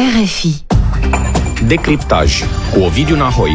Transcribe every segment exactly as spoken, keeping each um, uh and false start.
R F I. Decriptaj cu Ovidiu Nahoi.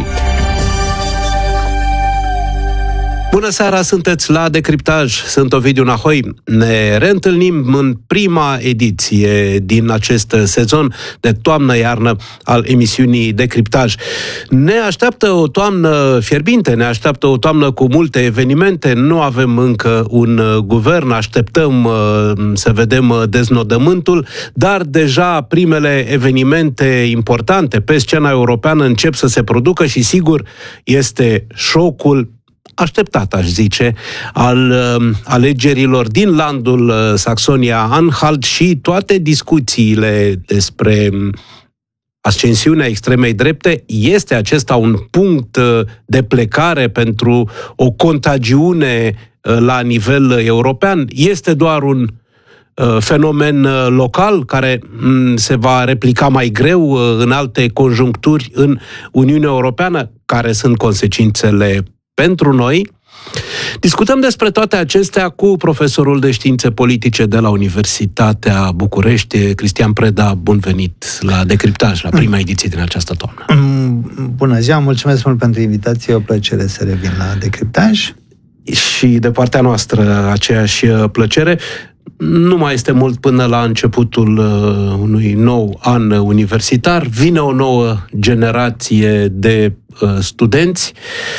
Bună seara, sunteți la Decriptaj, sunt Ovidiu Nahoi. Ne reîntâlnim în prima ediție din acest sezon de toamnă-iarnă al emisiunii Decriptaj. Ne așteaptă o toamnă fierbinte, ne așteaptă o toamnă cu multe evenimente, nu avem încă un guvern, așteptăm să vedem deznodământul, dar deja primele evenimente importante pe scena europeană încep să se producă și sigur este șocul așteptat, aș zice, al uh, alegerilor din landul uh, Saxonia-Anhalt și toate discuțiile despre ascensiunea extremei drepte. Este acesta un punct uh, de plecare pentru o contagiune uh, la nivel uh, european? Este doar un uh, fenomen uh, local care um, se va replica mai greu uh, în alte conjuncturi în Uniunea Europeană? Care sunt consecințele pentru noi? Discutăm despre toate acestea cu profesorul de științe politice de la Universitatea București, Cristian Preda. Bun venit la Decriptaj, la prima ediție din această toamnă. Bună ziua, mulțumesc mult pentru invitație, o plăcere să revin la Decriptaj. Și de partea noastră aceeași plăcere. Nu mai este mult până la începutul uh, unui nou an universitar. Vine o nouă generație de uh, studenți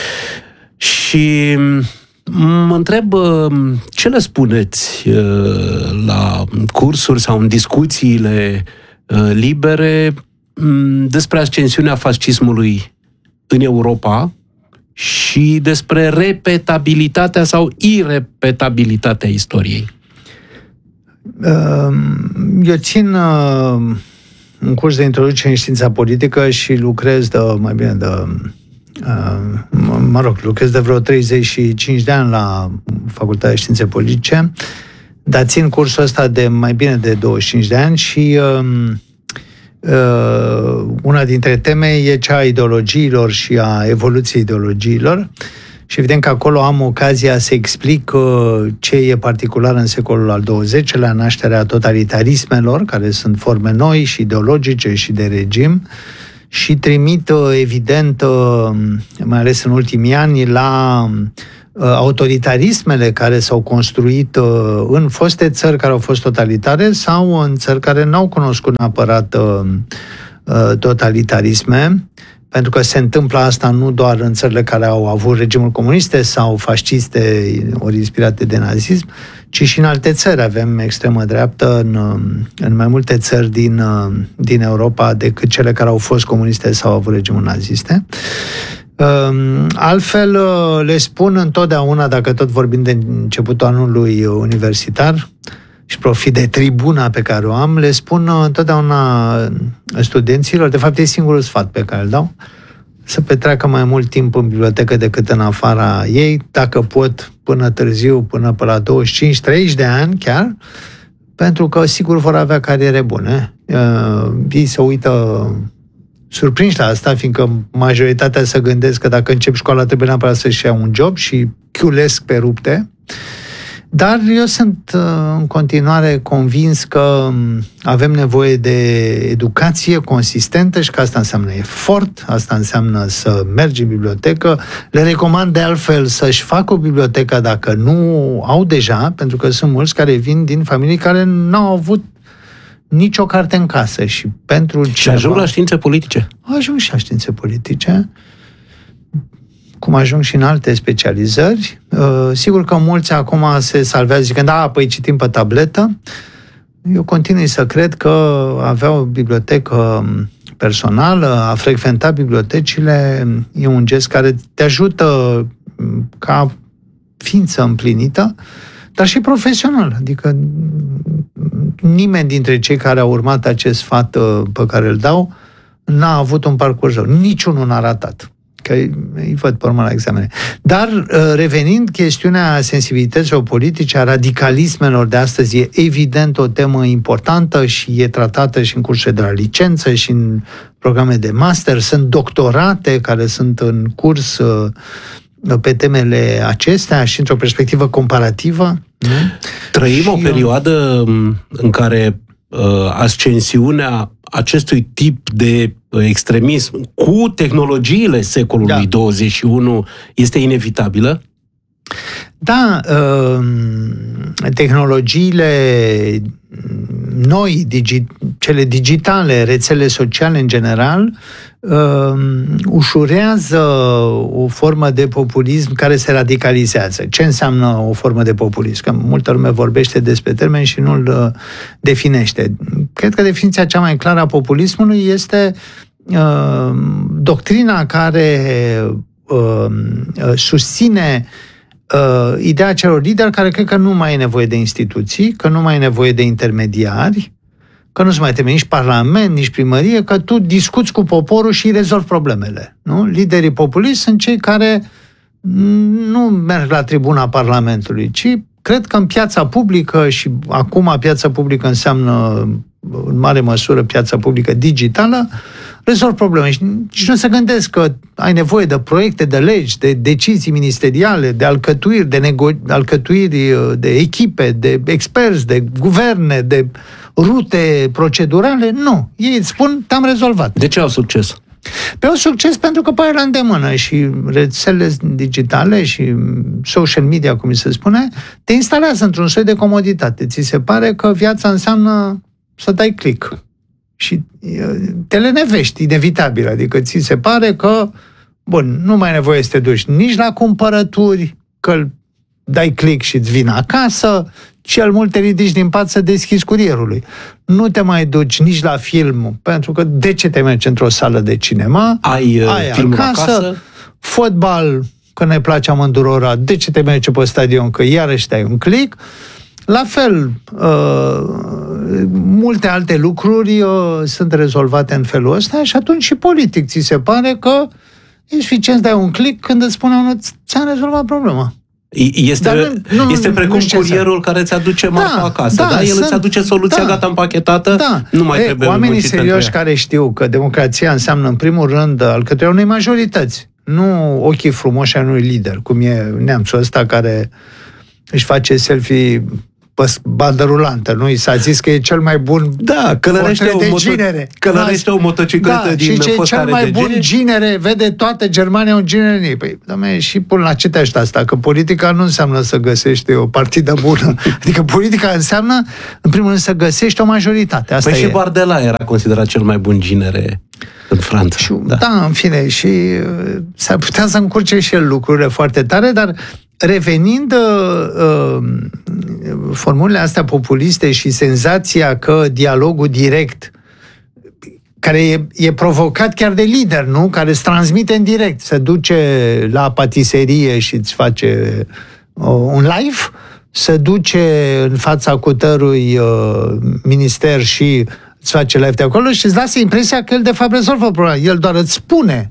și mă întreb ce le spuneți la cursuri sau în discuțiile libere despre ascensiunea fascismului în Europa și despre repetabilitatea sau irepetabilitatea istoriei. Eu țin un curs de introducere în știința politică și lucrez de mai bine de mă rog, lucrez de vreo treizeci și cinci de ani la Facultatea de Științe Politice, dar țin cursul ăsta de mai bine de douăzeci și cinci de ani și uh, uh, una dintre teme e cea a ideologiilor și a evoluției ideologiilor și evident că acolo am ocazia să explic uh, ce e particular în secolul al douăzeci-lea, nașterea totalitarismelor, care sunt forme noi și ideologice și de regim, și trimit, evident, mai ales în ultimii ani, la autoritarismele care s-au construit în foste țări care au fost totalitare sau în țări care n-au cunoscut neapărat totalitarisme, pentru că se întâmplă asta nu doar în țările care au avut regimuri comuniste sau fasciste ori inspirate de nazism, ci și în alte țări. Avem extremă dreaptă în, în mai multe țări din, din Europa decât cele care au fost comuniste sau au avut regimuri naziste. Altfel, le spun întotdeauna, dacă tot vorbim de începutul anului universitar, și profit de tribuna pe care o am, le spun întotdeauna studenților, de fapt e singurul sfat pe care îl dau, să petreacă mai mult timp în bibliotecă decât în afara ei, dacă pot până târziu, până pe la douăzeci și cinci treizeci de ani chiar, pentru că sigur vor avea cariere bune. Ei se uită surprinși la asta, fiindcă majoritatea se gândesc că dacă încep școala trebuie neapărat să-și ia un job și chiulesc pe rupte. Dar eu sunt în continuare convins că avem nevoie de educație consistentă și că asta înseamnă efort, asta înseamnă să mergi în bibliotecă. Le recomand de altfel să-și facă o bibliotecă dacă nu au deja, pentru că sunt mulți care vin din familii care n-au avut nicio carte în casă. Și pentru și ceva... ajung la științe politice. Ajung și la științe politice, cum ajung și în alte specializări. Sigur că mulți acum se salvează zicând, da, păi citim pe tabletă. Eu continui să cred că avea o bibliotecă personală, a frecventa bibliotecile, e un gest care te ajută ca ființă împlinită, dar și profesional. Adică nimeni dintre cei care au urmat acest sfat pe care îl dau n-a avut un parcurs rău. Niciunul n-a ratat. Că îi văd pe urmă la examene. Dar, revenind, chestiunea sensibilităților politice, a radicalismelor de astăzi e evident o temă importantă și e tratată și în cursurile de la licență și în programe de master. Sunt doctorate care sunt în curs pe temele acestea și într-o perspectivă comparativă. Nu? Trăim și o perioadă în care ascensiunea acestui tip de extremism cu tehnologiile secolului da. douăzeci și unu este inevitabilă? Da, tehnologiile noi, digi, cele digitale, rețele sociale în general, ușurează o formă de populism care se radicalizează. Ce înseamnă o formă de populism? Că multă lume vorbește despre termen și nu-l definește. Cred că definiția cea mai clară a populismului este uh, doctrina care uh, susține Uh, ideea celor lideri care cred că nu mai e nevoie de instituții, că nu mai e nevoie de intermediari, că nu se mai trebuie nici parlament, nici primărie, că tu discuți cu poporul și îi rezolvi problemele. Nu? Liderii populiști sunt cei care nu merg la tribuna Parlamentului, ci cred că în piața publică, și acum piața publică înseamnă în mare măsură piața publică digitală, rezolv probleme. Și nici nu se gândesc că ai nevoie de proiecte, de legi, de decizii ministeriale, de alcătuiri, de nego- alcătuiri de echipe, de experți, de guverne, de rute procedurale. Nu. Ei îți spun, te-am rezolvat. De ce au succes? Pe au succes pentru că pare la îndemână și rețelele digitale și social media, cum se spune, te instalează într-un soi de comoditate. Ți se pare că viața înseamnă să dai click. Și te lenevești, inevitabil. Adică ți se pare că, bun, nu mai ai nevoie să te duci nici la cumpărături, că dai click și îți vine acasă, cel mult te ridici din pat să deschizi curierului. Nu te mai duci nici la film, pentru că de ce te mergi într-o sală de cinema? Ai, ai filmul acasă, acasă. Fotbal, că ne place amândurora, de ce te mergi pe stadion? Că iarăși dai un click. La fel, uh, multe alte lucruri uh, sunt rezolvate în felul ăsta și atunci și politic ți se pare că e suficient să dai un click când îți spune unul, ți-am rezolvat problema. Este, nu, nu, este precum curierul care îți aduce marfa da, acasă. Da, da? El sunt, îți aduce soluția da, gata împachetată, da. Nu mai e, trebuie oamenii serioși care știu că democrația înseamnă în primul rând alcătuirea unei majorități, nu ochii frumoși ai unui lider, cum e neamțul ăsta care își face selfie pe bandă rulantă, nu? I s-a zis că e cel mai bun da, călărește o, moto- călărește o motocicletă da, din și fost cel are mai de bun gine? ginere, vede toată Germania un ginere. Păi, doamne, și până la ce te aștept asta? Că politica nu înseamnă să găsești o partidă bună. Adică politica înseamnă, în primul rând, să găsești o majoritate. Asta păi e. Și Bardella era considerat cel mai bun ginere în Franța. Și, da. da, în fine, și s-ar putea să încurce și el lucrurile foarte tare, dar revenind uh, formulele astea populiste și senzația că dialogul direct, care e, e provocat chiar de lider, nu? Care îți transmite în direct, se duce la patiserie și îți face uh, un live, se duce în fața cutărui uh, minister și îți face live de acolo și îți lasă impresia că el de fapt rezolvă problema. El doar îți spune,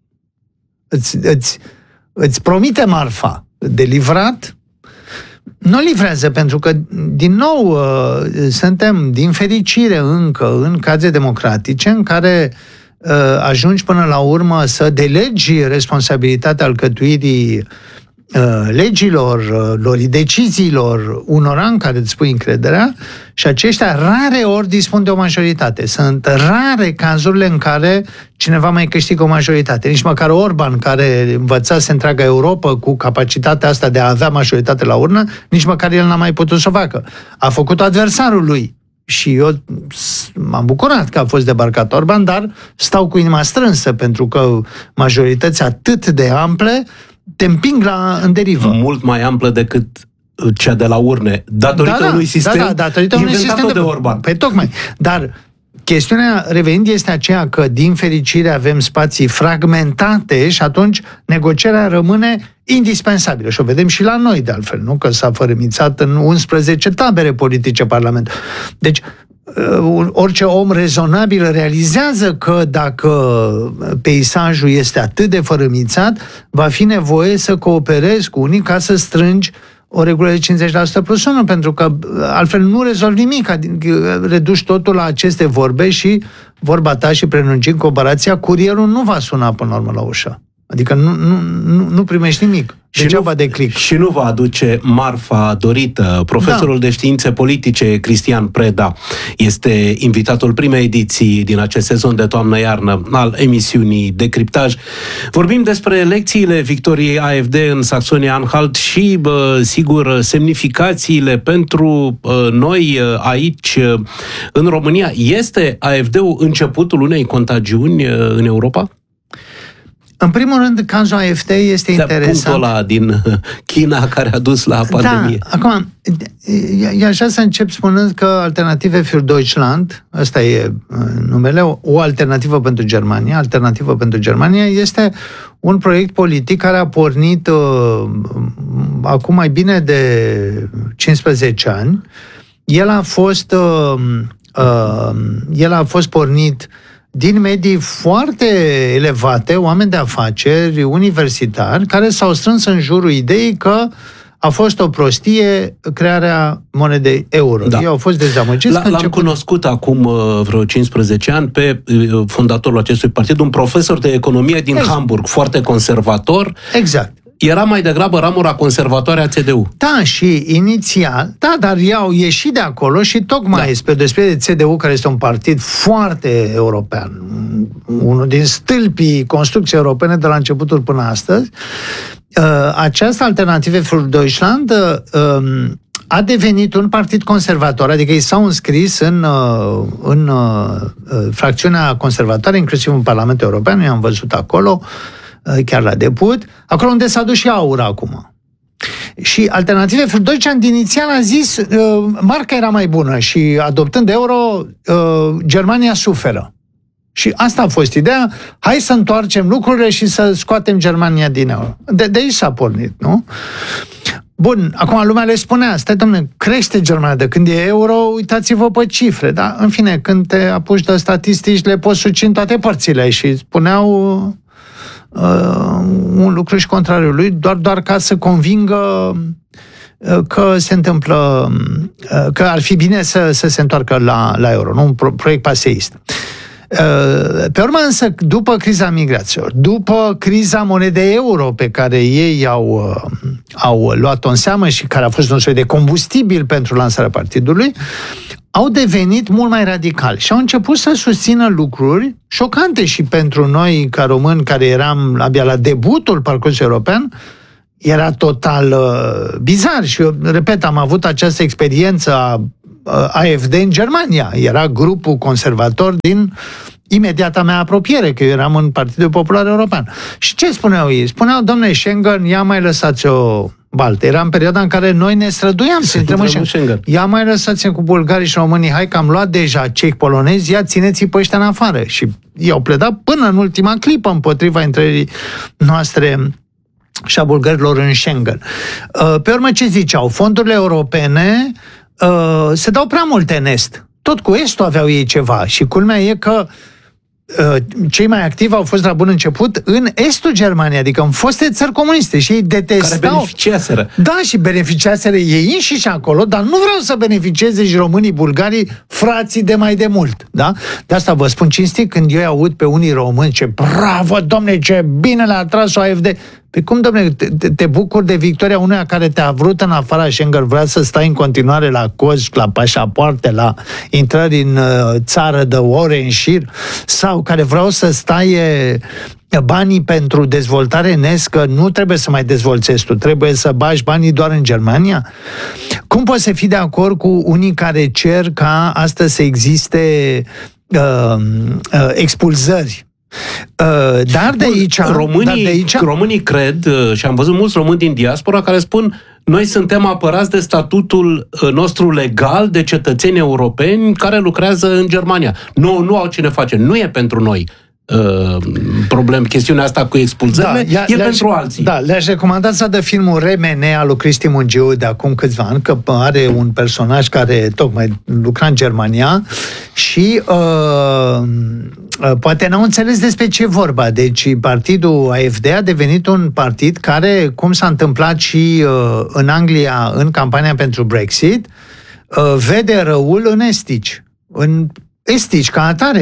îți, îți, îți promite marfa de livrat, nu livrează, pentru că, din nou, suntem, din fericire, încă în cadre democratice în care ajungi până la urmă să delegi responsabilitatea alcătuirii legilor, lor deciziilor unora în care îți pui încrederea și aceștia rare ori dispun de o majoritate. Sunt rare cazurile în care cineva mai câștigă o majoritate. Nici măcar Orban, care învățase întreaga Europa cu capacitatea asta de a avea majoritate la urnă, nici măcar el n-a mai putut să o facă. A făcut adversarul lui. Și eu m-am bucurat că a fost debarcat Orban, dar stau cu inima strânsă, pentru că majorități atât de ample te împing la în derivă. Mult mai amplă decât cea de la urne, datorită da, da, unui sistem da, da, datorită unui sistem de, de Orban. Păi tocmai. Dar chestiunea revenind este aceea că, din fericire, avem spații fragmentate și atunci negocierea rămâne indispensabilă. Și o vedem și la noi, de altfel, nu? Că s-a fărâmițat în unsprezece tabere politice Parlament. Deci, orice om rezonabil realizează că dacă peisajul este atât de fărâmițat, va fi nevoie să cooperezi cu unii ca să strângi o regulă de cincizeci la sută plus unu, pentru că altfel nu rezolvi nimic, adică reduci totul la aceste vorbe și vorba ta și prelungind comparația, curierul nu va suna până la urmă la ușă. Adică nu, nu, nu, nu primești nimic. Degeaba de click. Și nu va aduce marfa dorită. Profesorul da. de științe politice, Cristian Preda, este invitatul primei ediții din acest sezon de toamnă-iarnă al emisiunii Decriptaj. Vorbim despre lecțiile victoriei A F D în Saxonia-Anhalt și, bă, sigur, semnificațiile pentru bă, noi aici, în România. Este A F D-ul începutul unei contagiuni în Europa? În primul rând, cazul A F D este de interesant. Punctul ăla din China care a dus la pandemie. Da, acum, e așa să încep spunând că Alternative für Deutschland, ăsta e numele, o alternativă pentru Germania, alternativă pentru Germania, este un proiect politic care a pornit uh, acum mai bine de cincisprezece ani. El a fost, uh, uh, el a fost pornit din medii foarte elevate, oameni de afaceri, universitari, care s-au strâns în jurul ideii că a fost o prostie crearea monedei euro. Da. Ei au fost dezamăgiți. L-am început... cunoscut acum vreo cincisprezece ani pe fondatorul acestui partid, un profesor de economie din exact. Hamburg, foarte conservator. Exact. Era mai degrabă ramura conservatoare a C D U. Da, și inițial, da, dar ei au ieșit de acolo și tocmai da. spre despre C D U, care este un partid foarte european, unul din stâlpii construcției europene de la începutul până astăzi, această Alternative für Deutschland a devenit un partid conservator, adică ei s-au înscris în, în fracțiunea conservatoare, inclusiv în Parlamentul European, eu am văzut acolo, chiar la deput, acolo unde s-a dus și aur acum. Și Alternative für Deutschland inițial a zis uh, marca era mai bună și adoptând euro, uh, Germania suferă. Și asta a fost ideea, hai să întoarcem lucrurile și să scoatem Germania din euro. De, de aici s-a pornit, nu? Bun, acum lumea le spunea, stai dom'le, crește Germania, de când e euro, uitați-vă pe cifre, da? În fine, când te apuci de statistici, le poți suci în toate părțile și spuneau Uh, un lucru și contrariul lui, doar, doar ca să convingă uh, că se întâmplă, uh, că ar fi bine să, să se întoarcă la, la euro, nu un pro- proiect paseist. Uh, pe urmă însă, după criza migrațiilor, după criza monedei euro pe care ei au, uh, au luat-o în seamă și care a fost un soi de combustibil pentru lansarea partidului, au devenit mult mai radicali și au început să susțină lucruri șocante și pentru noi, ca români, care eram abia la debutul parcursului european, era total uh, bizar. Și eu, repet, am avut această experiență a uh, A F D în Germania. Era grupul conservator din imediata mea apropiere, că eu eram în Partidul Popular European. Și ce spuneau ei? Spuneau, domnule, Schengen, ia mai lăsați-o baltă. Era în perioada în care noi ne străduiam să intrăm în Schengen. Schengen. Ia mai lăsați-ne cu bulgarii și românii, hai că am luat deja cehi polonezi, ia țineți-i pe ăștia în afară. Și i-au pledat până în ultima clipă împotriva intrării noastre și a bulgarilor în Schengen. Pe urmă, ce ziceau? Fondurile europene se dau prea multe în est. Tot cu estul aveau ei ceva. Și culmea e că cei mai activi au fost la bun început în estul Germaniei, adică în foste țări comuniste și ei detestau... Care beneficiaseră. Da, și beneficiaseră ei înșiși acolo, dar nu vreau să beneficieze și românii, bulgarii, frații de mai de mult, da? De asta vă spun cinstit, când eu aud pe unii români ce bravo, domne, ce bine le-a tras o A F D. Pe cum, domne, te, te bucuri de victoria unuia care te-a vrut în afara Schengen, vrea să stai în continuare la cozi, la pașapoarte, la intrări în uh, țară de ore în șir, sau care vreau să stai banii pentru dezvoltare în est, că nu trebuie să mai dezvolțezi tu, trebuie să bagi banii doar în Germania? Cum poți să fii de acord cu unii care cer ca astăzi să existe uh, uh, expulzări? Dar de aici, românii, dar de aici... românii cred, și am văzut mulți români din diaspora care spun, noi suntem apărați de statutul nostru legal de cetățeni europeni care lucrează în Germania. Nu, nu au ce ne face, nu e pentru noi. Uh, problem, chestiunea asta cu expulzările, da, e pentru alții. Da, le-aș recomanda să dă filmul Remene al lui Cristi Mungiu de acum câțiva ani, că are un personaj care tocmai lucra în Germania și uh, uh, poate n-au înțeles despre ce e vorba. Deci partidul A F D a devenit un partid care, cum s-a întâmplat și uh, în Anglia în campania pentru Brexit, uh, vede răul în estici. În estici, ca atare.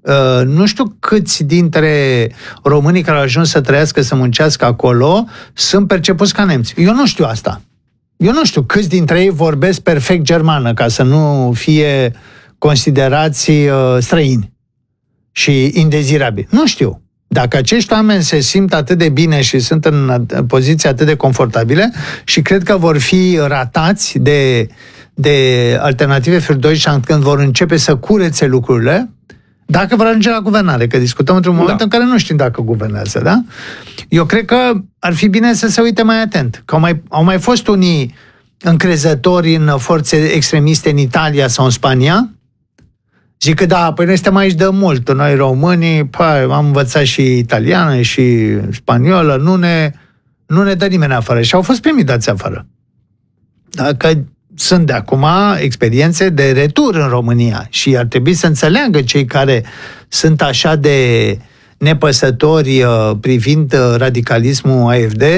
Uh, nu știu câți dintre românii care au ajuns să trăiască, să muncească acolo, sunt percepuți ca nemți. Eu nu știu asta. Eu nu știu câți dintre ei vorbesc perfect germană, ca să nu fie considerați uh, străini și indezirabili. Nu știu. Dacă acești oameni se simt atât de bine și sunt în poziții atât de confortabile și cred că vor fi ratați de, de alternative Friedrichshain când vor începe să curețe lucrurile, dacă vor ajunge la guvernare, că discutăm într-un moment da. în care nu știm dacă guvernează, da? Eu cred că ar fi bine să se uite mai atent, că au mai, au mai fost unii încrezători în forțe extremiste în Italia sau în Spania. Zic că da, păi noi suntem aici de mult, noi românii, păi, am învățat și italiană și spaniolă, nu ne, nu ne dă nimeni afară. Și au fost primii dați afară. Dacă sunt de acum experiențe de retur în România și ar trebui să înțeleagă cei care sunt așa de nepăsători privind radicalismul A F D,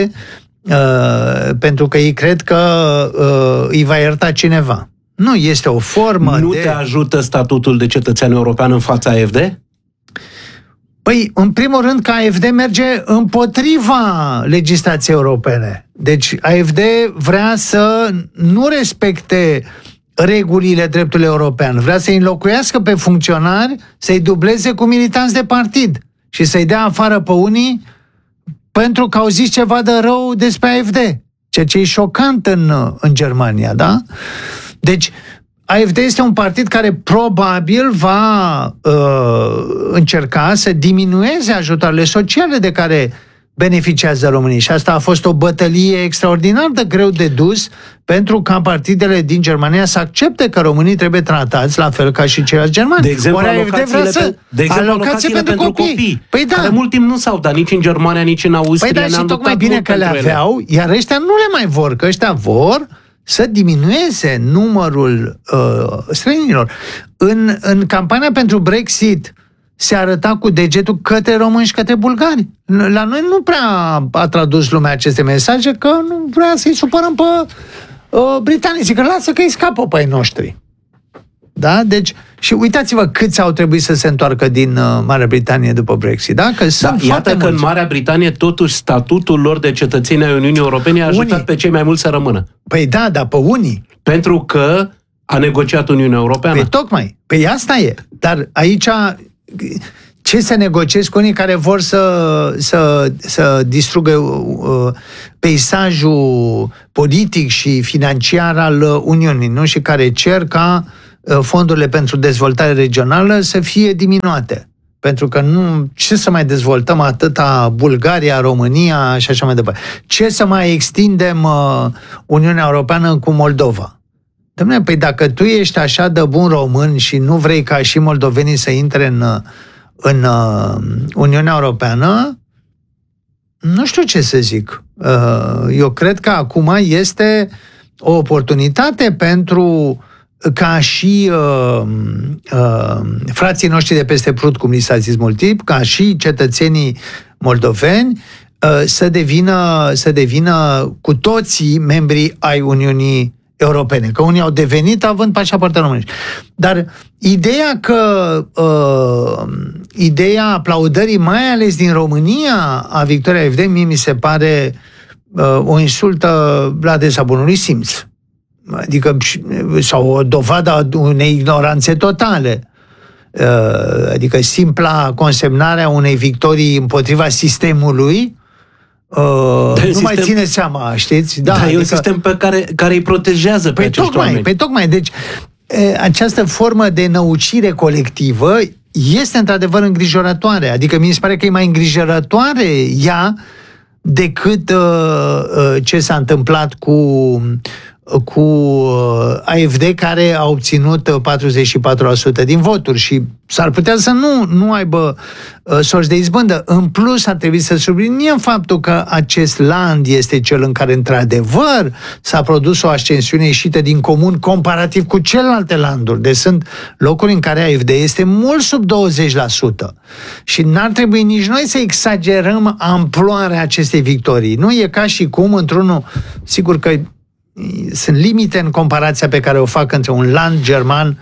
pentru că ei cred că îi va ierta cineva. Nu, este o formă nu de... te ajută statutul de cetățean european în fața A F D? Păi, în primul rând că A F D merge împotriva legislației europene. Deci A F D vrea să nu respecte regulile dreptului european. Vrea să-i înlocuiască pe funcționari, să-i dubleze cu militanți de partid și să-i dea afară pe unii pentru că au zis ceva de rău despre A F D. Ceea ce e șocant în, în Germania, da? Deci, A F D este un partid care probabil va uh, încerca să diminueze ajutoarele sociale de care beneficiază românii. Și asta a fost o bătălie extraordinar de greu de dus pentru ca partidele din Germania să accepte că românii trebuie tratați la fel ca și ceilalți germani. De exemplu, Ori A F D vrea să... pe, de exemplu alocațiile pentru, pentru copii. copii. Păi da. Care mult timp nu s-au dat nici în Germania, nici în Austria. Păi da, și tocmai bine că le aveau, ele. Iar ăștia nu le mai vor, că ăștia vor să diminueze numărul uh, străinilor. În, în campania pentru Brexit se arăta cu degetul către români și către bulgari. La noi nu prea a tradus lumea aceste mesaje, că nu vrea să-i supărăm pe uh, britanici, că lasă că îi scapă pe ai noștri. Da? Deci, și uitați-vă câți au trebuit să se întoarcă din uh, Marea Britanie după Brexit, da? Că da, iată că mulți. În Marea Britanie totuși statutul lor de cetățeni ai Uniunii Europene a ajutat unii. pe cei mai mulți să rămână. Păi da, dar pe unii. Pentru că a negociat Uniunea Europeană. Păi tocmai. Păi asta e. Dar aici ce să negociezi cu unii care vor să, să, să distrugă uh, peisajul politic și financiar al Uniunii, nu? Și care cer ca fondurile pentru dezvoltare regională să fie diminuate. Pentru că nu... Ce să mai dezvoltăm atâta Bulgaria, România și așa mai departe? Ce să mai extindem uh, Uniunea Europeană cu Moldova? Dom'le, păi dacă tu ești așa de bun român și nu vrei ca și moldovenii să intre în, în uh, Uniunea Europeană, nu știu ce să zic. Uh, eu cred că acum este o oportunitate pentru ca și uh, uh, frații noștri de peste Prut, cum li s-a zis mult timp, ca și cetățenii moldoveni uh, să devină, să devină cu toții membri ai Uniunii Europene. Că unii au devenit având pașapoarte românești. Dar ideea că uh, ideea aplaudării, mai ales din România, a victoriei A F D, mie mi se pare uh, o insultă la adresa bunului simț. Adică, sau o dovadă a unei ignoranțe totale. Adică simpla consemnarea unei victorii împotriva sistemului uh, nu sistem... mai ține seama, știți? Da, da adică... e un sistem pe care, care îi protejează pe păi acești tocmai, oameni. Păi tocmai, deci această formă de năucire colectivă este într-adevăr îngrijorătoare. Adică mi se pare că e mai îngrijorătoare ea decât uh, uh, ce s-a întâmplat cu cu A F D, care a obținut patruzeci și patru la sută din voturi și s-ar putea să nu, nu aibă uh, sorți de izbândă. În plus, ar trebui să subliniem faptul că acest land este cel în care, într-adevăr, s-a produs o ascensiune ieșită din comun comparativ cu celelalte landuri. Deci sunt locuri în care A F D este mult sub douăzeci la sută. Și n-ar trebui nici noi să exagerăm amploarea acestei victorii. Nu e ca și cum, într-unul, sigur că sunt limite în comparația pe care o fac între un land german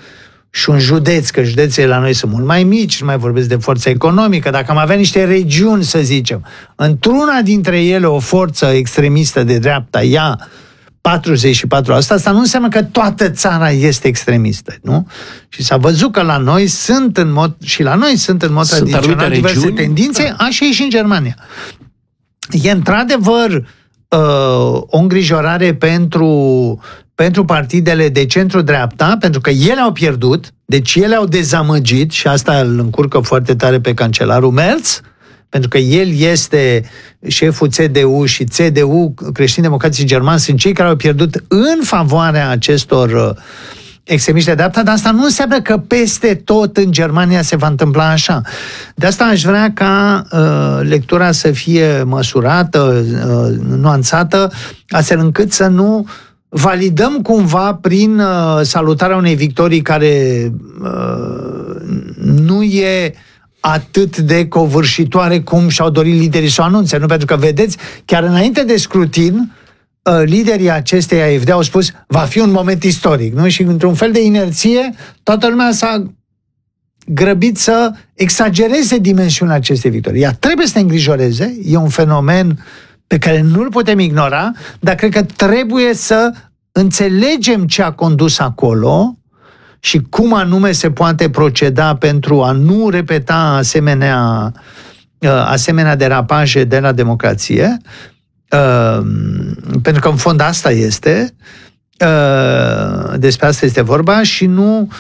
și un județ, că județele la noi sunt mult mai mici, nu mai vorbesc de forță economică, dacă am avea niște regiuni, să zicem, într-una dintre ele o forță extremistă de dreapta ia patruzeci și patru la sută, asta nu înseamnă că toată țara este extremistă, nu? Și s-a văzut că la noi sunt în mod, și la noi sunt în mod sunt tradițional diverse regiuni, tendințe, da. Așa e și în Germania. E într-adevăr uh, o îngrijorare pentru, pentru partidele de centru-dreapta, pentru că ele au pierdut, deci ele au dezamăgit și asta îl încurcă foarte tare pe cancelarul Merz, pentru că el este șeful C D U și C D U, creștini-democrații germani, sunt cei care au pierdut în favoarea acestor extremiști de dreapta, dar asta nu înseamnă că peste tot în Germania se va întâmpla așa. De asta aș vrea ca uh, lectura să fie măsurată, uh, nuanțată, astfel încât să nu validăm cumva prin uh, salutarea unei victorii care uh, nu e atât de covârșitoare cum și-au dorit liderii să o anunțe. Nu? Pentru că, vedeți, chiar înainte de scrutin, liderii acestei A F D au spus va fi un moment istoric. Nu? Și într-un fel de inerție, toată lumea s-a grăbit să exagereze dimensiunea acestei victorii. Ea trebuie să ne îngrijoreze, e un fenomen pe care nu-l putem ignora, dar cred că trebuie să înțelegem ce a condus acolo și cum anume se poate proceda pentru a nu repeta asemenea, asemenea derapaje de la democrație, pentru că în fond asta este, despre asta este vorba și nu,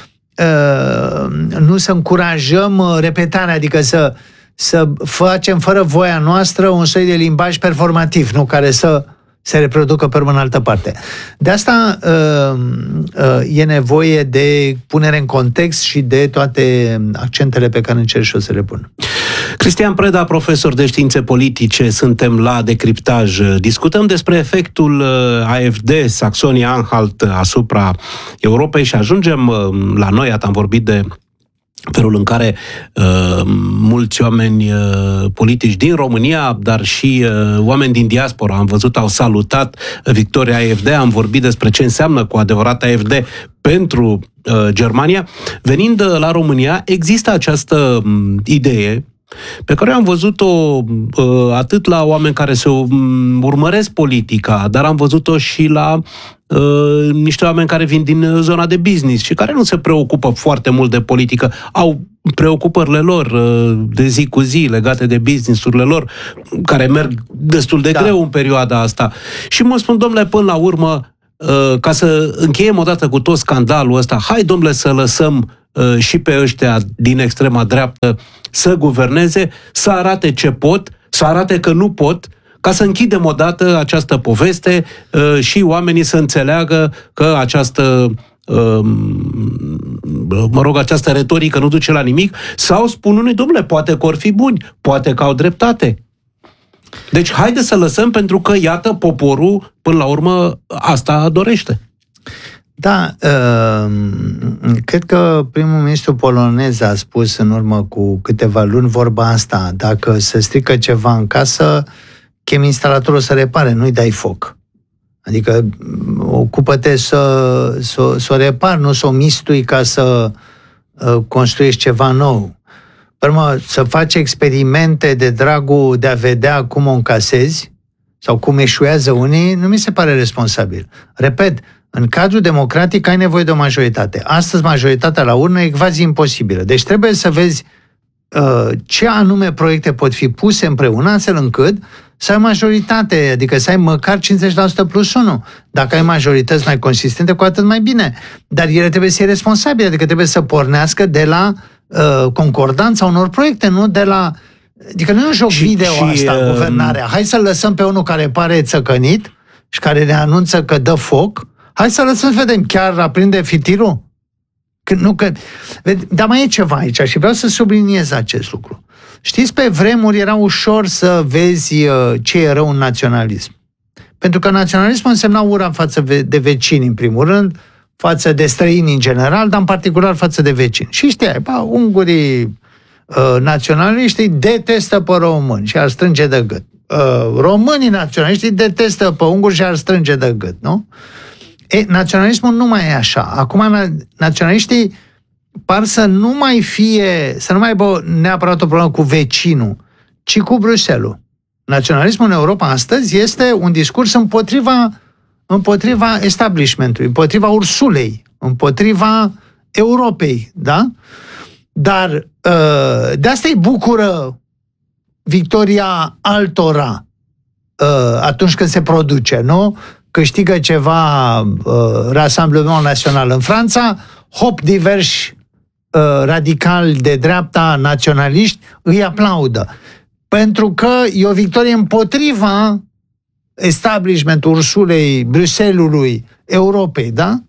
nu să încurajăm repetarea, adică să, să facem fără voia noastră un soi de limbaj performativ, nu, care să se reproducă pe urmă în altă parte. De asta uh, uh, e nevoie de punere în context și de toate accentele pe care încerc și o să le pun. Cristian Preda, profesor de științe politice, suntem la Decriptaj. Discutăm despre efectul A F D, Saxonia-Anhalt, asupra Europei și ajungem la noi, am vorbit de felul în care uh, mulți oameni uh, politici din România, dar și uh, oameni din diaspora, am văzut, au salutat victoria A F D, am vorbit despre ce înseamnă cu adevărat A F D pentru uh, Germania. Venind uh, la România, există această uh, idee pe care am văzut-o uh, atât la oameni care se uh, urmăresc politica, dar am văzut-o și la Uh, niște oameni care vin din zona de business și care nu se preocupă foarte mult de politică, au preocupările lor uh, de zi cu zi legate de business-urile lor, care merg destul de da. greu în perioada asta. Și mă spun, domnule, până la urmă, uh, ca să încheiem odată cu tot scandalul ăsta, hai, domnule, să lăsăm uh, și pe ăștia din extrema dreaptă să guverneze, să arate ce pot, să arate că nu pot, ca să închidem odată această poveste uh, și oamenii să înțeleagă că această, uh, mă rog, această retorică nu duce la nimic, sau spun unii, domnule, poate că or fi buni, poate că au dreptate. Deci haide să lăsăm, pentru că, iată, poporul, până la urmă, asta dorește. Da, uh, cred că primul ministru polonez a spus în urmă cu câteva luni vorba asta, dacă se strică ceva în casă, chemi instalatorul să repare, nu-i dai foc. Adică ocupă-te să, să, să o repari, nu să o mistui ca să uh, construiești ceva nou. Urmă, să faci experimente de dragul de a vedea cum o încasezi sau cum eșuează unii, nu mi se pare responsabil. Repet, în cadrul democratic ai nevoie de o majoritate. Astăzi majoritatea la urnă e quasi imposibilă. Deci trebuie să vezi uh, ce anume proiecte pot fi puse împreună, astfel încât să ai majoritate, adică să ai măcar cincizeci la sută plus unu. Dacă ai majorități mai consistente, cu atât mai bine. Dar ele trebuie să fie responsabile, adică trebuie să pornească de la uh, concordanța unor proiecte, nu de la... Adică nu e un joc și, video și, asta, uh... guvernarea. Hai să-l lăsăm pe unul care pare țăcănit și care ne anunță că dă foc. Hai să lăsăm să vedem, chiar aprinde fitirul? Că, nu, că... Dar mai e ceva aici și vreau să subliniez acest lucru. Știți, pe vremuri era ușor să vezi ce e rău în naționalism. Pentru că naționalismul însemna ura față de vecini, în primul rând, față de străini în general, dar în particular față de vecini. Și știai, bă, ungurii uh, naționaliștii detestă pe români și ar strânge de gât. Uh, românii naționaliștii detestă pe unguri și ar strânge de gât, nu? E, naționalismul nu mai e așa. Acum naționaliștii par să nu mai fie, să nu mai aibă neapărat o problemă cu vecinul, ci cu Bruxelles-ul. Naționalismul în Europa astăzi este un discurs împotriva, împotriva establishmentului, împotriva Ursulei, împotriva Europei, da? Dar de asta îi bucură victoria altora atunci când se produce, nu? Câștigă ceva Rassemblement Național în Franța, hop, diversi radicali de dreapta, naționaliști, îi aplaudă. Pentru că e o victorie împotriva establishmentului Ursulei, Bruxellesului, Europei, da?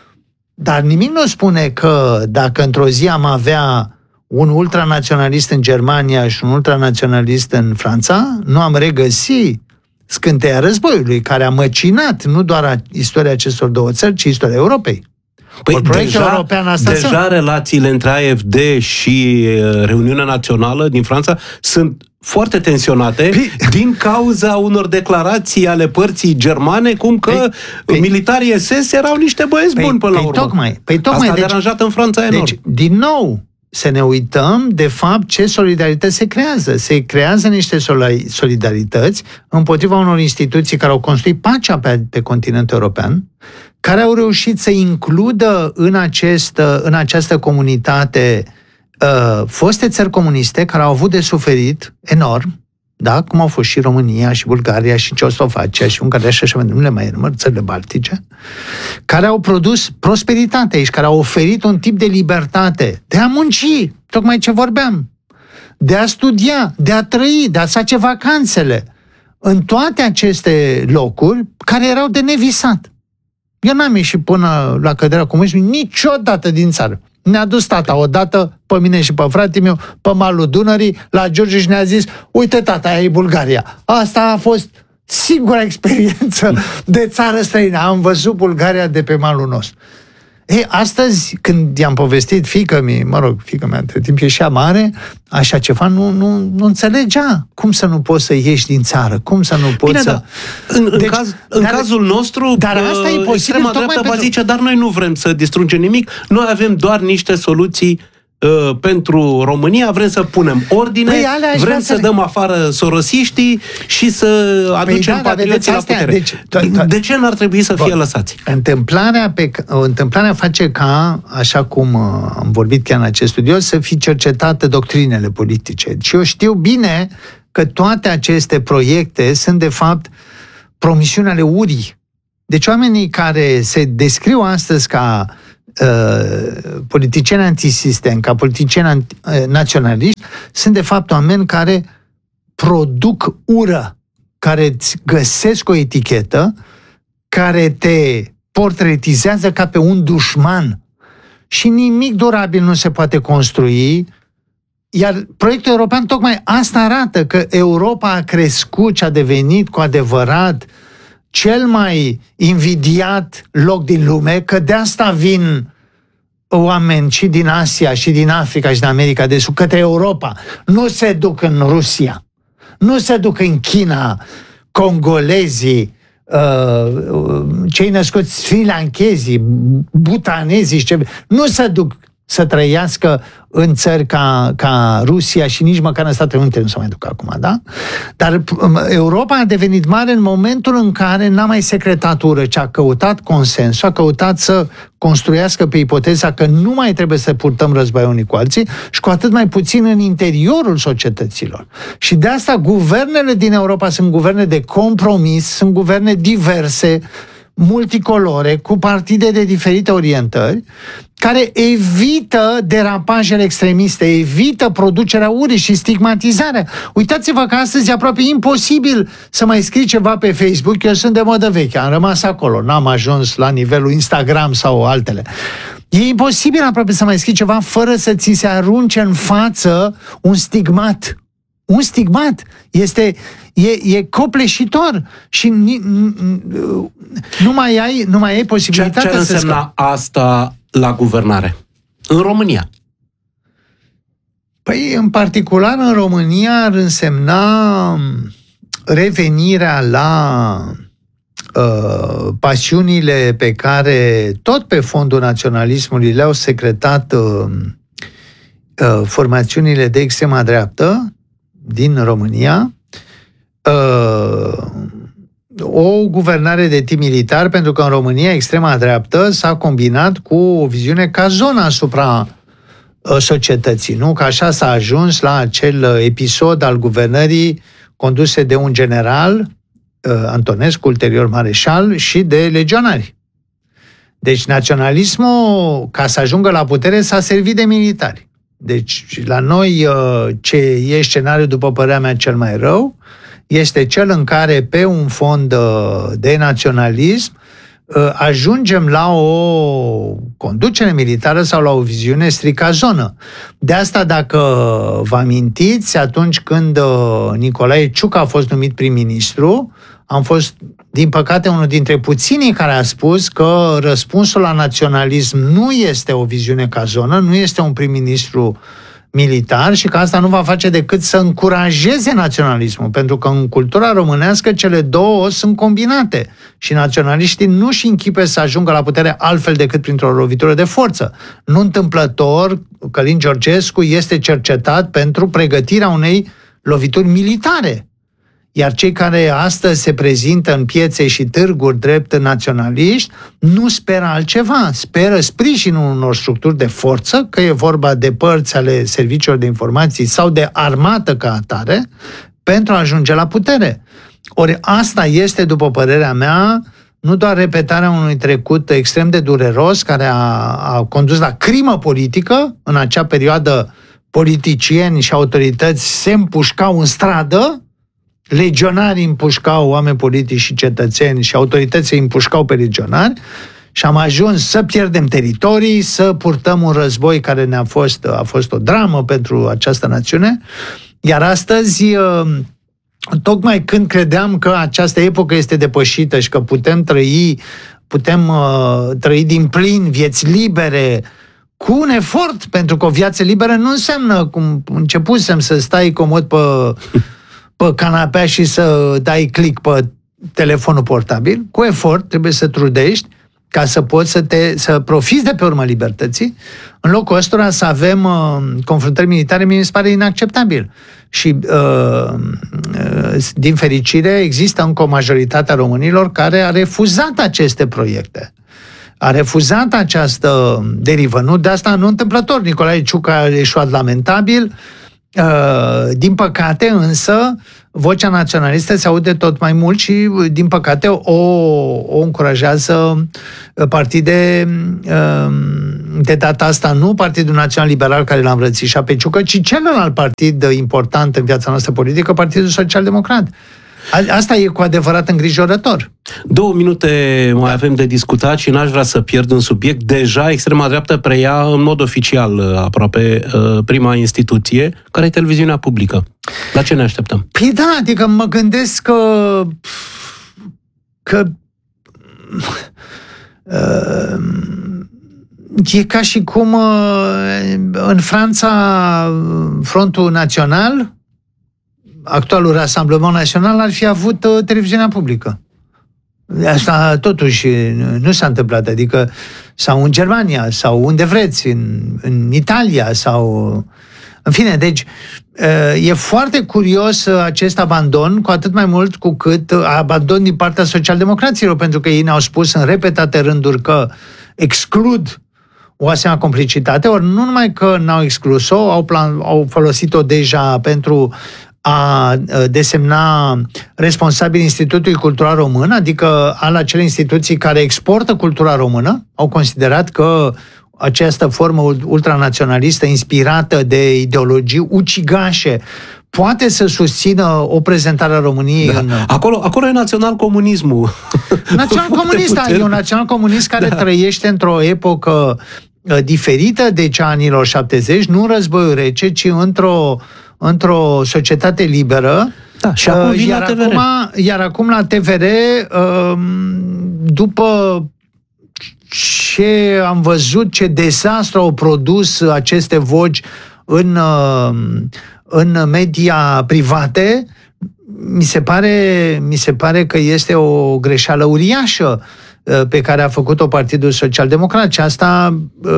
Dar nimic nu spune că dacă într-o zi am avea un ultranaționalist în Germania și un ultranaționalist în Franța, nu am regăsit scânteia războiului, care a măcinat nu doar istoria acestor două țări, ci istoria Europei. Păi deja, european asta deja sunt. Relațiile între A F D și Reuniunea Națională din Franța sunt foarte tensionate păi, din cauza unor declarații ale părții germane, cum că păi, militarii S S erau niște băieți păi, buni până păi, la urmă. Tocmai, păi, tocmai, Asta a deci, deranjat în Franța enorm. Deci, din nou, să ne uităm, de fapt, ce solidarități se creează. Se creează niște solidarități împotriva unor instituții care au construit pacea pe, pe continentul european, care au reușit să includă în, acest, în această comunitate uh, foste țări comuniste care au avut de suferit enorm, da? Cum au fost și România, și Bulgaria, și Ceoslovacia, și Ungaria, și așa, nu le mai enumăr, țările baltice, care au produs prosperitate aici, care au oferit un tip de libertate, de a munci, tocmai ce vorbeam, de a studia, de a trăi, de a face vacanțele, în toate aceste locuri care erau de nevisat. Eu n-am ieșit până la căderea comunismului niciodată din țară. Ne-a dus tata odată pe mine și pe fratele meu pe malul Dunării la Giurgiu și ne-a zis: uite tata, aia e Bulgaria. Asta a fost singura experiență de țară străină. Am văzut Bulgaria de pe malul nostru. Ei, astăzi, când i-am povestit fiică-mi, mă rog, fiică-mea între timp ieșea mare, așa ceva, nu, nu, nu înțelegea. Cum să nu poți să ieși din țară? Cum să nu poți Bine, să... Da. În, deci, în, caz, în dar, cazul nostru, dar asta e posibil, extrema dreaptă va zice, dar noi nu vrem să distrugem nimic, noi avem doar niște soluții uh, pentru România, vrem să punem ordine, păi, vrem să, să dăm afară sorosiștii și să aducem păi, da, patrioții la putere. Deci, de ce n-ar trebui să fie Bun. lăsați? Întâmplarea, pe, întâmplarea face ca, așa cum am vorbit chiar în acest studio, să fie cercetate doctrinele politice. Și eu știu bine că toate aceste proiecte sunt, de fapt, promisiuni ale urii. Deci oamenii care se descriu astăzi ca uh, politicieni antisistem, ca politicieni anti, uh, naționaliști, sunt de fapt oameni care produc ură, care îți găsesc o etichetă, care te portretizează ca pe un dușman. Și nimic durabil nu se poate construi. Iar proiectul european tocmai asta arată, că Europa a crescut și a devenit cu adevărat cel mai invidiat loc din lume, că de asta vin oameni și din Asia, și din Africa, și din America de Sud către Europa. Nu se duc în Rusia, nu se duc în China, congolezii, cei născuți sri lankezii, butanezii și ce... nu se duc să trăiască în țări ca, ca Rusia și nici măcar în Statele Unite nu se mai duc acum, da? Dar Europa a devenit mare în momentul în care n-a mai secretat ură, ci a căutat consens, a căutat să construiască pe ipoteza că nu mai trebuie să purtăm război unii cu alții și cu atât mai puțin în interiorul societăților. Și de asta guvernele din Europa sunt guverne de compromis, sunt guverne diverse, multicolore, cu partide de diferite orientări, care evită derapajele extremiste, evită producerea urii și stigmatizarea. Uitați-vă că astăzi e aproape imposibil să mai scrii ceva pe Facebook. Eu sunt de modă veche, am rămas acolo, n-am ajuns la nivelul Instagram sau altele. E imposibil aproape să mai scrii ceva fără să ți se arunce în față un stigmat. Un stigmat. Este, e, e copleșitor și ni, nu mai ai, nu mai ai posibilitatea ce, ce să... Ce însemna asta la guvernare? În România? Păi, în particular, în România ar însemna revenirea la uh, pasiunile pe care, tot pe fondul naționalismului, le-au secretat uh, uh, formațiunile de extrema dreaptă din România, uh, o guvernare de tip militar, pentru că în România extrema dreaptă s-a combinat cu o viziune ca zonă asupra societății, nu? Că așa s-a ajuns la acel episod al guvernării conduse de un general, Antonescu, ulterior mareșal, și de legionari. Deci naționalismul, ca să ajungă la putere, s-a servit de militari. Deci la noi, ce e scenariul, după părerea mea, cel mai rău, este cel în care, pe un fond de naționalism, ajungem la o conducere militară sau la o viziune stricazonă. De asta, dacă vă amintiți, atunci când Nicolae Ciucă a fost numit prim-ministru, am fost, din păcate, unul dintre puținii care a spus că răspunsul la naționalism nu este o viziune cazonă, nu este un prim-ministru militar și că asta nu va face decât să încurajeze naționalismul, pentru că în cultura românească cele două sunt combinate și naționaliștii nu-și închipe să ajungă la putere altfel decât printr-o lovitură de forță. Nu întâmplător, Călin Georgescu este cercetat pentru pregătirea unei lovituri militare. Iar cei care astăzi se prezintă în piețe și târguri drept naționaliști nu speră altceva, speră sprijinul unor structuri de forță, că e vorba de părți ale serviciilor de informații sau de armată ca atare, pentru a ajunge la putere. Ori asta este, după părerea mea, nu doar repetarea unui trecut extrem de dureros care a, a condus la crimă politică. În acea perioadă politicieni și autorități se împușcau în stradă, legionari împușcau oameni politici și cetățeni și autoritățile împușcau pe legionari și am ajuns să pierdem teritorii, să purtăm un război care ne-a fost, a fost o dramă pentru această națiune. Iar astăzi, tocmai când credeam că această epocă este depășită și că putem trăi, putem uh, trăi din plin vieți libere, cu un efort, pentru că o viață liberă nu înseamnă, cum începusem, să stai comod pe pe canapea și să dai click pe telefonul portabil. Cu efort trebuie să trudești ca să poți să, te, să profiți de pe urma libertății. În locul ăstora să avem uh, confruntări militare, mi se pare inacceptabil. Și, uh, uh, din fericire, există încă o majoritate a românilor care a refuzat aceste proiecte. A refuzat această derivă. Nu, de asta nu întâmplător. Nicolae Ciucă a eșuat lamentabil. Uh, din păcate, însă, vocea naționalistă se aude tot mai mult și, din păcate, o, o încurajează partide, uh, de data asta nu Partidul Național Liberal, care l-a îmbrățișat pe Ciucă, ci celălalt partid important în viața noastră politică, Partidul Social Democrat. Asta e cu adevărat îngrijorător. Două minute mai avem de discutat și n-aș vrea să pierd un subiect. Deja extrema dreaptă preia în mod oficial aproape prima instituție, care e televiziunea publică. La ce ne așteptăm? Păi da, adică mă gândesc că că e ca și cum în Franța Frontul Național, actualul Rassemblement Național, ar fi avut uh, televiziunea publică. Asta totuși nu s-a întâmplat, adică sau în Germania, sau unde vreți, în, în Italia, sau... În fine, deci uh, e foarte curios uh, acest abandon, cu atât mai mult cu cât uh, abandon din partea socialdemocraților, pentru că ei ne-au spus în repetate rânduri că exclud o asemenea complicitate, ori nu numai că n-au exclus-o, au, plan, au folosit-o deja pentru a desemna responsabil Institutului Cultural Român, adică al acele instituții care exportă cultura română, au considerat că această formă ultranaționalistă inspirată de ideologii ucigașe poate să susțină o prezentare a României da. în... Acolo, acolo e național-comunismul. Național-comunist, da, e un național-comunist care da. trăiește într-o epocă diferită de cea anilor șaptezeci, nu războiul rece, ci într-o într-o societate liberă. Da, și acum vine iar, la T V R. Acum, iar acum la T V R, după ce am văzut ce dezastru au produs aceste voci în, în media private, mi se pare, mi se pare că este o greșeală uriașă pe care a făcut-o Partidul Social-Democrat și asta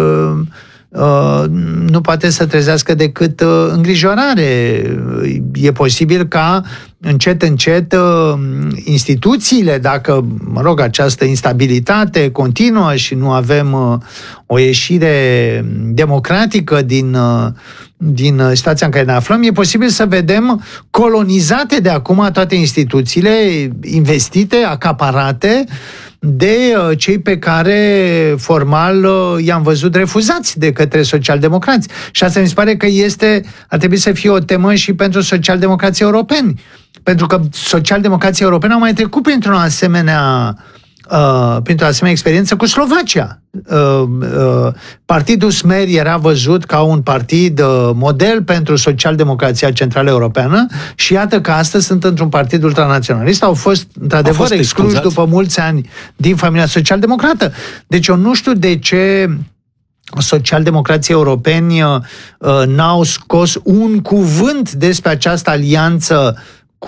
nu poate să trezească decât îngrijorare. E posibil ca încet, încet instituțiile, dacă, mă rog, această instabilitate continuă și nu avem o ieșire democratică din, din situația în care ne aflăm, e posibil să vedem colonizate de acum toate instituțiile, investite, acaparate de cei pe care formal i-am văzut refuzați de către socialdemocrați. Și asta mi se pare că este, ar trebui să fie o temă și pentru socialdemocrații europeni. Pentru că socialdemocrații europeni au mai trecut printr-o asemenea Uh, printr-o asemenea experiență cu Slovacia. Uh, uh, Partidul Smer era văzut ca un partid uh, model pentru social-democrația centrală europeană și iată că astăzi sunt într-un partid ultranaționalist. Au fost, într-adevăr, excluși după mulți ani din familia social-democrată. Deci eu nu știu de ce social-democrații europeni uh, n-au scos un cuvânt despre această alianță cu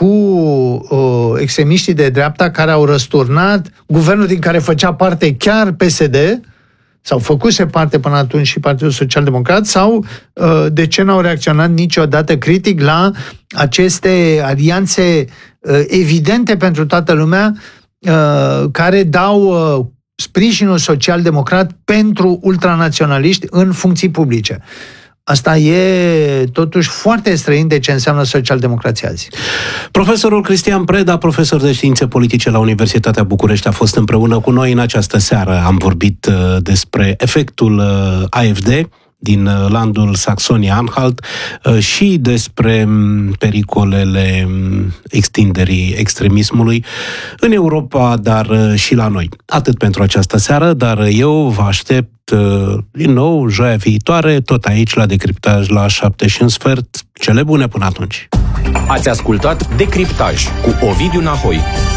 uh, extremiștii de dreapta care au răsturnat guvernul din care făcea parte chiar P S D, sau făcuse parte până atunci și Partidul Social-Democrat, sau uh, de ce n-au reacționat niciodată critic la aceste alianțe uh, evidente pentru toată lumea uh, care dau uh, sprijinul social-democrat pentru ultranaționaliști în funcții publice. Asta e totuși foarte străin de ce înseamnă social-democrația azi. Profesorul Cristian Preda, profesor de științe politice la Universitatea București, a fost împreună cu noi în această seară. Am vorbit despre efectul A F D din landul Saxonia-Anhalt și despre pericolele extinderii extremismului în Europa, dar și la noi. Atât pentru această seară, dar eu vă aștept din nou joia viitoare, tot aici la Decriptaj la șapte și un sfert. Cele bune până atunci! Ați ascultat Decriptaj cu Ovidiu Nahoi.